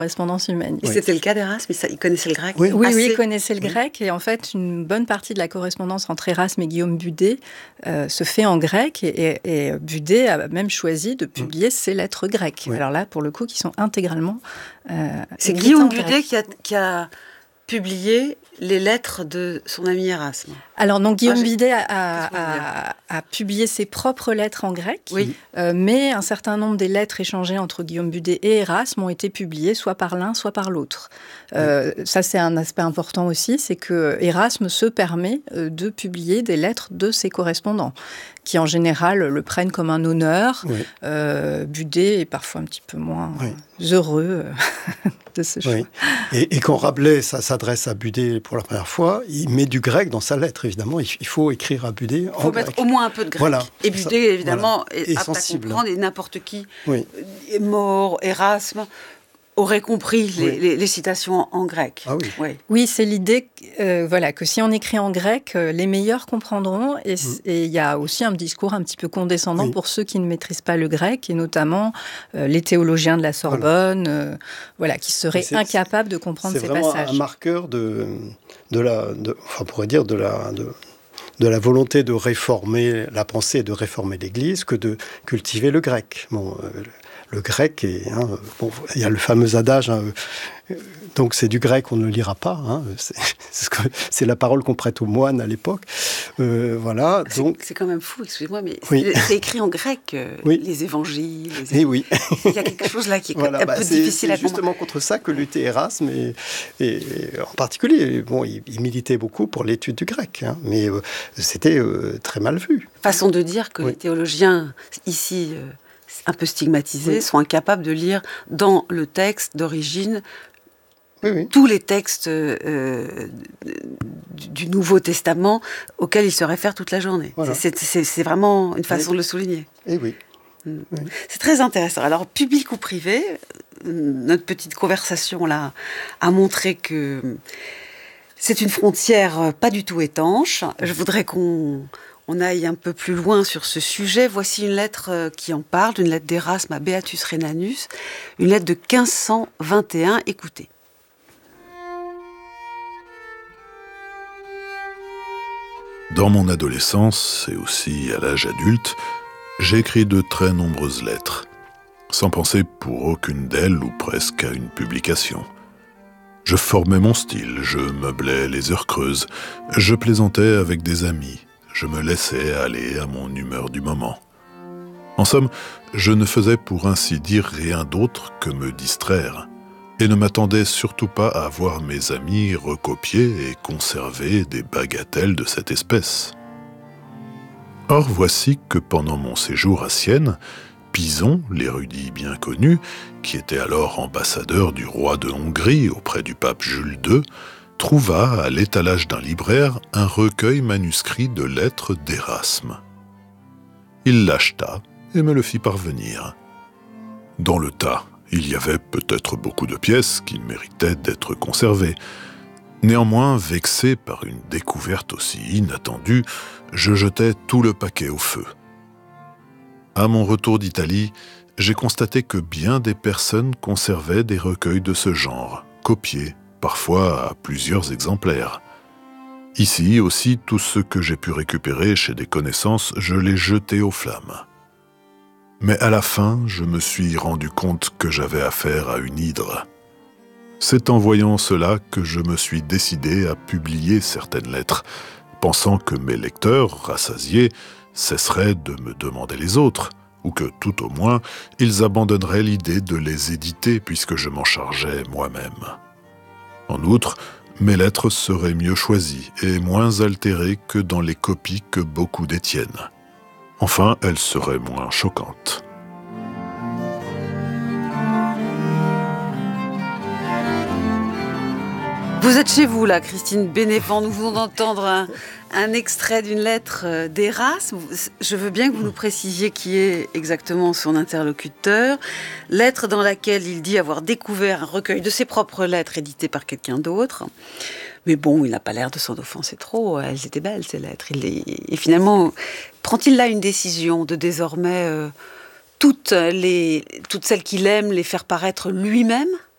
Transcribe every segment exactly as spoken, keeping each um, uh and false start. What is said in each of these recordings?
correspondance humaine. Et oui. C'était le cas d'Erasme, il connaissait le grec? Oui, oui, oui, il connaissait le grec. Oui. Et en fait, une bonne partie de la correspondance entre Erasme et Guillaume Budet euh, se fait en grec. Et, et, et Budet a même choisi de publier mmh. ses lettres grecques. Oui. Alors là, pour le coup, qui sont intégralement euh, C'est Guillaume Budet qui a, qui a publié les lettres de son ami Erasme. Alors non, Guillaume ah, Budet a, a, a publié ses propres lettres en grec, oui. euh, mais un certain nombre des lettres échangées entre Guillaume Budet et Erasme ont été publiées soit par l'un, soit par l'autre. Euh, oui. Ça, c'est un aspect important aussi, c'est que Erasme se permet de publier des lettres de ses correspondants, qui en général le prennent comme un honneur. Oui. Euh, Budet est parfois un petit peu moins oui. heureux de ce choix. Oui. Et, et quand Rabelais ça s'adresse à Budet pour la première fois, il met du grec dans sa lettre, évidemment. Il faut écrire à Budet en grec. Il faut mettre au moins un peu de grec. Voilà, et Budet, ça, évidemment, voilà. est, est apte sensible. À comprendre, et n'importe qui oui. est mort, Erasme aurait compris les, oui. les, les citations en grec. Ah oui, oui. oui c'est l'idée euh, voilà, que si on écrit en grec, euh, les meilleurs comprendront. Et il mm. y a aussi un discours un petit peu condescendant oui. pour ceux qui ne maîtrisent pas le grec, et notamment euh, les théologiens de la Sorbonne, voilà, euh, voilà qui seraient c'est, incapables de comprendre ces passages. C'est vraiment un marqueur de, de la, de, enfin, on pourrait dire de la... De... de la volonté de réformer la pensée et de réformer l'Église que de cultiver le grec. Bon, euh, le grec, est, hein, bon, il y a le fameux adage, hein, euh, donc c'est du grec, on ne le lira pas. Hein, c'est, c'est, ce que, c'est la parole qu'on prête aux moines à l'époque. Euh, voilà. C'est, donc... c'est quand même fou, excusez-moi, mais oui. c'est, c'est écrit en grec, euh, oui. les évangiles. Les... Et oui. Il y a quelque chose là qui est voilà, un bah, peu c'est, difficile c'est à comprendre. C'est justement contre ça que luttait Erasme, et, et, et en particulier, bon, il, il militait beaucoup pour l'étude du grec, hein, mais euh, c'était euh, très mal vu. Façon de dire que oui. les théologiens ici euh, un peu stigmatisés oui. sont incapables de lire dans le texte d'origine oui, oui. tous les textes euh, du, du Nouveau Testament auxquels ils se réfèrent toute la journée. Voilà. C'est, c'est, c'est vraiment une façon oui. de le souligner. Et oui. Mmh. oui. C'est très intéressant. Alors, public ou privé, notre petite conversation là a montré que c'est une frontière pas du tout étanche. Je voudrais qu'on on aille un peu plus loin sur ce sujet. Voici une lettre qui en parle, une lettre d'Erasme à Beatus Rhenanus, une lettre de quinze cent vingt et un. Écoutez. Dans mon adolescence, et aussi à l'âge adulte, j'ai écrit de très nombreuses lettres, sans penser pour aucune d'elles ou presque à une publication. Je formais mon style, je meublais les heures creuses, je plaisantais avec des amis, je me laissais aller à mon humeur du moment. En somme, je ne faisais pour ainsi dire rien d'autre que me distraire, et ne m'attendais surtout pas à voir mes amis recopier et conserver des bagatelles de cette espèce. Or voici que pendant mon séjour à Sienne, Pison, l'érudit bien connu, qui était alors ambassadeur du roi de Hongrie auprès du pape Jules deux, trouva à l'étalage d'un libraire un recueil manuscrit de lettres d'Erasme. Il l'acheta et me le fit parvenir. Dans le tas, il y avait peut-être beaucoup de pièces qui méritaient d'être conservées. Néanmoins, vexé par une découverte aussi inattendue, je jetai tout le paquet au feu. À mon retour d'Italie, j'ai constaté que bien des personnes conservaient des recueils de ce genre, copiés, parfois à plusieurs exemplaires. Ici aussi, tout ce que j'ai pu récupérer chez des connaissances, je l'ai jeté aux flammes. Mais à la fin, je me suis rendu compte que j'avais affaire à une hydre. C'est en voyant cela que je me suis décidé à publier certaines lettres, pensant que mes lecteurs, rassasiés, cesseraient de me demander les autres, ou que tout au moins, ils abandonneraient l'idée de les éditer puisque je m'en chargeais moi-même. En outre, mes lettres seraient mieux choisies et moins altérées que dans les copies que beaucoup détiennent. Enfin, elles seraient moins choquantes. Vous êtes chez vous, là, Christine Bénévent. Nous venons d'entendre un, un extrait d'une lettre d'Erasme. Je veux bien que vous nous précisiez qui est exactement son interlocuteur. Lettre dans laquelle il dit avoir découvert un recueil de ses propres lettres édité par quelqu'un d'autre. Mais bon, il n'a pas l'air de s'en offenser trop. Elles étaient belles, ces lettres. Il est... Et finalement, prend-il là une décision de désormais euh, toutes, les... toutes celles qu'il aime les faire paraître lui-même ?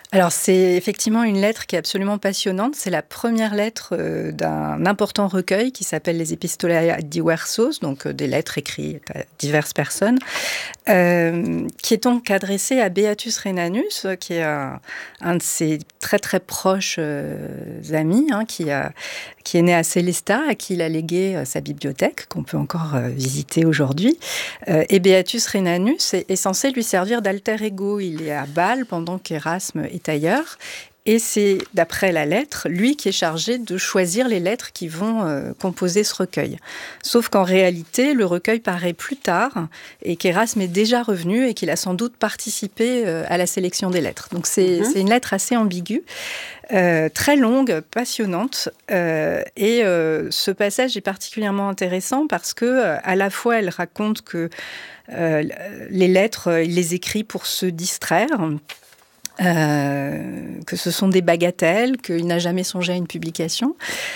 Alors, c'est effectivement une lettre qui est absolument passionnante. C'est la première lettre euh, d'un important recueil qui s'appelle les Epistolae Diversos, donc euh, des lettres écrites à diverses personnes, euh, qui est donc adressée à Beatus Rhenanus, qui est un, un de ses très très proches euh, amis, hein, qui, a, qui est né à Sélestat, à qui il a légué euh, sa bibliothèque, qu'on peut encore euh, visiter aujourd'hui. Euh, et Beatus Rhenanus est, est censé lui servir d'alter ego. Il est à Bâle pendant qu'Érasme est ailleurs. Et c'est, d'après la lettre, lui qui est chargé de choisir les lettres qui vont euh, composer ce recueil. Sauf qu'en réalité, le recueil paraît plus tard et qu'Érasme est déjà revenu et qu'il a sans doute participé euh, à la sélection des lettres. Donc c'est, mm-hmm. c'est une lettre assez ambiguë, euh, très longue, passionnante. Euh, et euh, ce passage est particulièrement intéressant parce que, euh, à la fois, elle raconte que euh, les lettres, il les écrit pour se distraire. Euh, que ce sont des bagatelles, qu'il n'a jamais songé à une publication,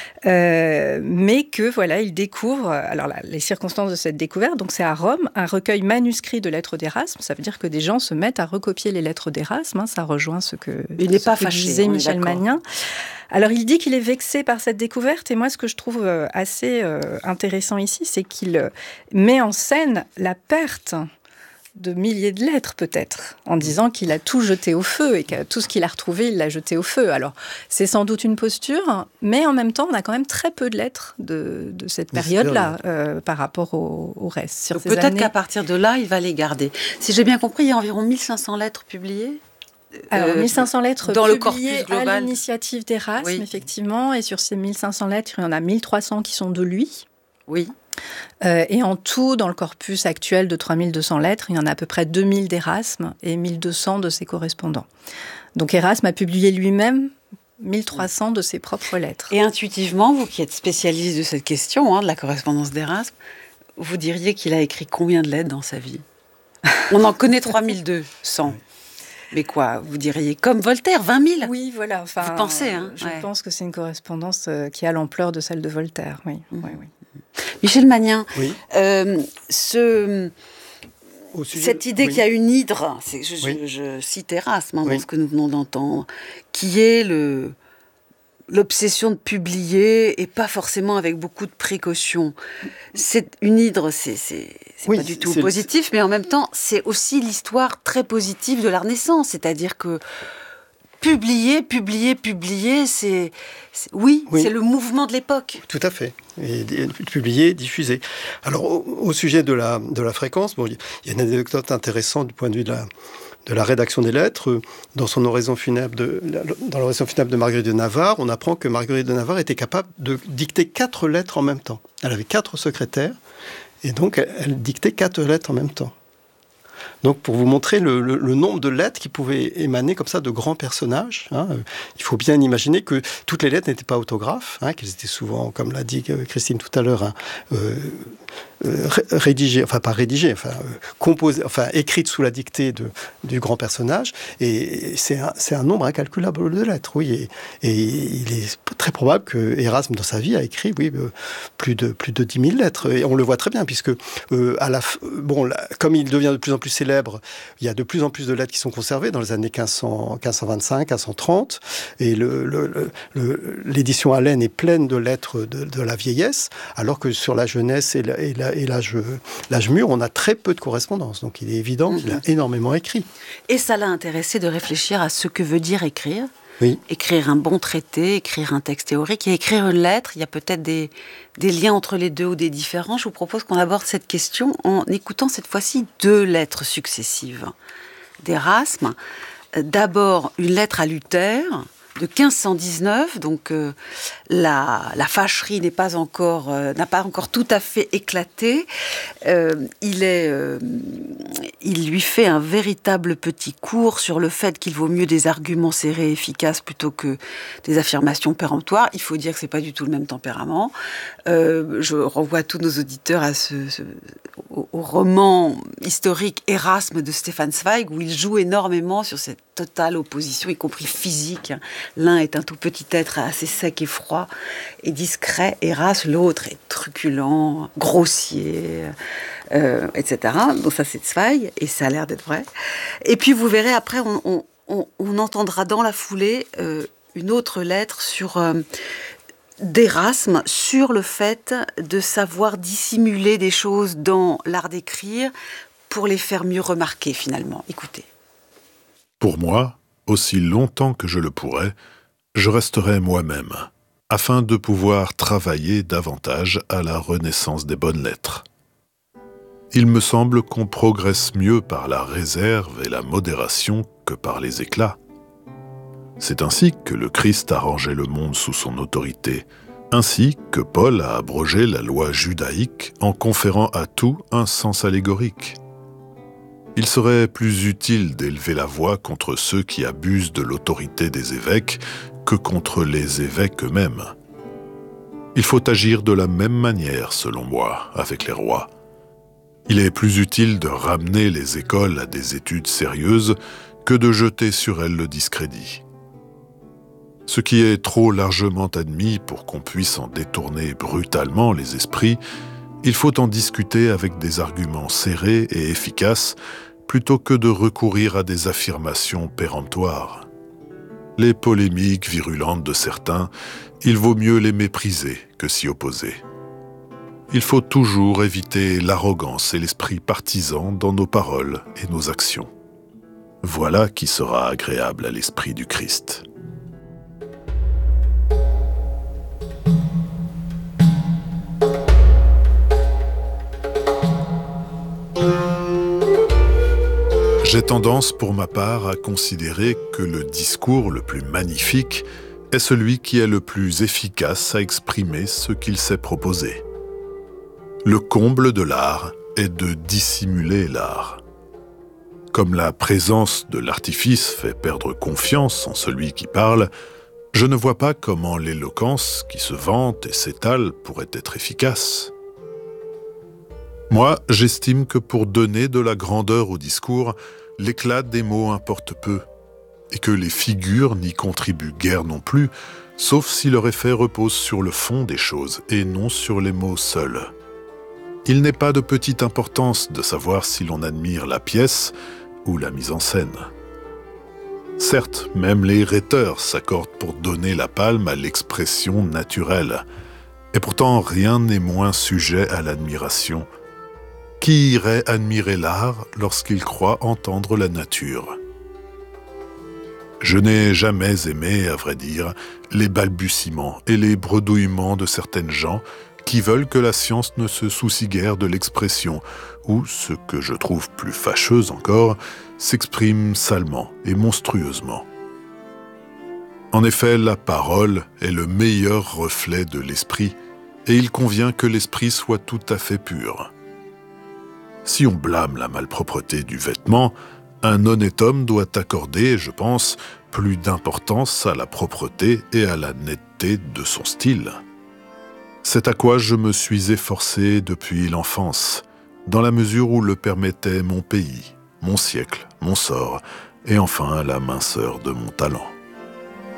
euh, mais que voilà, il découvre. Alors là, les circonstances de cette découverte, donc c'est à Rome, un recueil manuscrit de lettres d'Érasme. Ça veut dire que des gens se mettent à recopier les lettres d'Érasme. Hein, ça rejoint ce que, il n'est ce pas que fâché, disait Michel Magnin. Alors il dit qu'il est vexé par cette découverte, et moi ce que je trouve assez euh, intéressant ici, c'est qu'il met en scène la perte de milliers de lettres peut-être, en disant qu'il a tout jeté au feu et que tout ce qu'il a retrouvé, il l'a jeté au feu. Alors, c'est sans doute une posture, mais en même temps, on a quand même très peu de lettres de, de cette période-là euh, par rapport au, au reste. Sur ces peut-être années... qu'à partir de là, il va les garder. Si j'ai bien compris, il y a environ mille cinq cents lettres publiées. Alors, euh, mille cinq cents lettres dans publiées le corpus global. À l'initiative d'Érasme, oui. Effectivement, et sur ces mille cinq cents lettres, il y en a mille trois cents qui sont de lui. Oui. Euh, et en tout, dans le corpus actuel de trois mille deux cents lettres, il y en a à peu près deux mille d'Érasme et mille deux cents de ses correspondants. Donc Érasme a publié lui-même mille trois cents de ses propres lettres. Et intuitivement, vous qui êtes spécialiste de cette question, hein, de la correspondance d'Érasme, vous diriez qu'il a écrit combien de lettres dans sa vie ? On en connaît trois mille deux cents. Mais quoi, vous diriez comme Voltaire, vingt mille ? Oui, voilà. Enfin, vous pensez, hein ? Je ouais. pense que c'est une correspondance qui a l'ampleur de celle de Voltaire, oui. Mmh. oui, oui. Michel Magnin, oui. euh, ce, sujet, cette idée oui. qu'il y a une hydre, c'est, je, oui. je, je cite Érasme hein, oui. dans ce que nous venons d'entendre, qui est le, l'obsession de publier et pas forcément avec beaucoup de précautions. C'est, une hydre, c'est, c'est, c'est oui, pas du tout c'est positif, le... mais en même temps, c'est aussi l'histoire très positive de la Renaissance, c'est-à-dire que publier, publier, publier, c'est, c'est oui, oui, c'est le mouvement de l'époque. Tout à fait. Et publier, diffuser. Alors, au, au sujet de la, de la fréquence, bon, il y a une anecdote intéressante du point de vue de la, de la rédaction des lettres. Dans son oraison funèbre de, dans l'oraison funèbre de Marguerite de Navarre, on apprend que Marguerite de Navarre était capable de dicter quatre lettres en même temps. Elle avait quatre secrétaires, et donc elle, elle dictait quatre lettres en même temps. Donc, pour vous montrer le, le, le nombre de lettres qui pouvaient émaner comme ça de grands personnages, hein, euh, il faut bien imaginer que toutes les lettres n'étaient pas autographes, hein, qu'elles étaient souvent, comme l'a dit Christine tout à l'heure, hein, euh, euh, rédigées, enfin pas rédigées, enfin euh, composées, enfin écrites sous la dictée de, du grand personnage. Et c'est un, c'est un nombre incalculable de lettres, oui. Et, et il est très probable que Érasme, dans sa vie, a écrit, oui, euh, plus de plus de dix mille lettres. Et on le voit très bien, puisque euh, à la, bon, la, comme il devient de plus en plus célèbre, il y a de plus en plus de lettres qui sont conservées dans les années quinze cents, quinze cent vingt-cinq, quinze cent trente, et le, le, le, le, l'édition Allen est pleine de lettres de, de la vieillesse, alors que sur la jeunesse et, la, et, la, et l'âge, l'âge mûr, on a très peu de correspondance. Donc il est évident mmh. qu'il a énormément écrit. Et ça l'a intéressé de réfléchir à ce que veut dire écrire. Oui. Écrire un bon traité, écrire un texte théorique et écrire une lettre. Il y a peut-être des, des liens entre les deux ou des différences. Je vous propose qu'on aborde cette question en écoutant cette fois-ci deux lettres successives d'Érasme. D'abord, une lettre à Luther de quinze cent dix-neuf, donc euh, la, la fâcherie n'est pas encore, euh, n'a pas encore tout à fait éclaté. Euh, il, est, euh, il lui fait un véritable petit cours sur le fait qu'il vaut mieux des arguments serrés et efficaces plutôt que des affirmations péremptoires. Il faut dire que c'est pas du tout le même tempérament. Euh, je renvoie tous nos auditeurs à ce, ce, au, au roman historique Érasme de Stefan Zweig, où il joue énormément sur cette totale opposition, y compris physique. L'un est un tout petit être assez sec et froid et discret, Érasme, l'autre est truculent, grossier, euh, et cetera. Donc ça c'est Zweig, et ça a l'air d'être vrai. Et puis vous verrez après, on, on, on, on entendra dans la foulée euh, une autre lettre sur... Euh, d'Erasme sur le fait de savoir dissimuler des choses dans l'art d'écrire pour les faire mieux remarquer finalement. Écoutez. Pour moi, aussi longtemps que je le pourrai, je resterai moi-même, afin de pouvoir travailler davantage à la renaissance des bonnes lettres. Il me semble qu'on progresse mieux par la réserve et la modération que par les éclats. C'est ainsi que le Christ a rangé le monde sous son autorité, ainsi que Paul a abrogé la loi judaïque en conférant à tout un sens allégorique. Il serait plus utile d'élever la voix contre ceux qui abusent de l'autorité des évêques que contre les évêques eux-mêmes. Il faut agir de la même manière, selon moi, avec les rois. Il est plus utile de ramener les écoles à des études sérieuses que de jeter sur elles le discrédit. Ce qui est trop largement admis pour qu'on puisse en détourner brutalement les esprits, il faut en discuter avec des arguments serrés et efficaces plutôt que de recourir à des affirmations péremptoires. Les polémiques virulentes de certains, il vaut mieux les mépriser que s'y opposer. Il faut toujours éviter l'arrogance et l'esprit partisan dans nos paroles et nos actions. Voilà qui sera agréable à l'esprit du Christ. J'ai tendance pour ma part à considérer que le discours le plus magnifique est celui qui est le plus efficace à exprimer ce qu'il s'est proposé. Le comble de l'art est de dissimuler l'art. Comme la présence de l'artifice fait perdre confiance en celui qui parle, je ne vois pas comment l'éloquence qui se vante et s'étale pourrait être efficace. Moi, j'estime que pour donner de la grandeur au discours, l'éclat des mots importe peu, et que les figures n'y contribuent guère non plus, sauf si leur effet repose sur le fond des choses et non sur les mots seuls. Il n'est pas de petite importance de savoir si l'on admire la pièce ou la mise en scène. Certes, même les rhéteurs s'accordent pour donner la palme à l'expression naturelle, et pourtant rien n'est moins sujet à l'admiration. Qui irait admirer l'art lorsqu'il croit entendre la nature ? Je n'ai jamais aimé, à vrai dire, les balbutiements et les bredouillements de certaines gens qui veulent que la science ne se soucie guère de l'expression, ou, ce que je trouve plus fâcheuse encore, s'exprime salement et monstrueusement. En effet, la parole est le meilleur reflet de l'esprit, et il convient que l'esprit soit tout à fait pur. Si on blâme la malpropreté du vêtement, un honnête homme doit accorder, je pense, plus d'importance à la propreté et à la netteté de son style. C'est à quoi je me suis efforcé depuis l'enfance, dans la mesure où le permettait mon pays, mon siècle, mon sort, et enfin la minceur de mon talent.